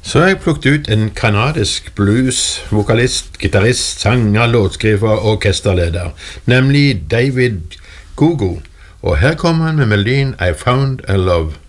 Så har jeg plukket ut en kanadisk blues, vokalist, gitarrist, sanger, låtskriver og orkesterleder, nemlig David Gogo. Og her kommer han med melodien I Found a Love.